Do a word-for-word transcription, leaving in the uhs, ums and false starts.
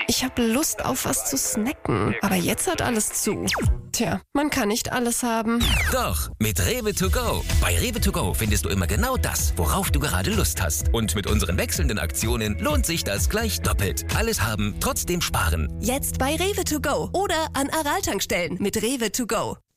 Ich habe Lust auf was zu snacken, aber jetzt hat alles zu. Tja, man kann nicht alles haben. Doch, mit Rewe to go. Bei Rewe to go findest du immer genau das, worauf du gerade Lust hast. Und mit unseren wechselnden Aktionen lohnt sich das gleich doppelt. Alles haben, trotzdem sparen. Jetzt bei Rewe to go oder an Aral-Tankstellen mit Rewe to go.